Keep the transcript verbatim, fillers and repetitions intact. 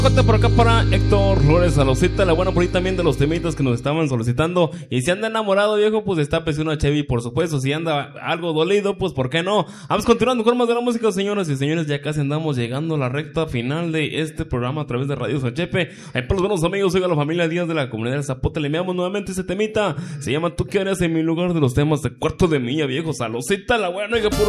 Corte por acá para Héctor Flores Salosita, la buena por ahí también de los temitas que nos estaban solicitando. Y si anda enamorado, viejo, pues está pues una Chevy, por supuesto. Si anda algo dolido, pues ¿por qué no? Vamos continuando con más de la música, señoras y señores. Ya casi andamos llegando a la recta final de este programa a través de Radio Sachepe. Ahí para los buenos amigos, oiga la familia Díaz de la comunidad de Zapote, le enviamos nuevamente ese temita. Se llama ¿Tú qué harías en mi lugar? De los temas de Cuarto de Milla, viejo. Salosita, la buena, oiga, puro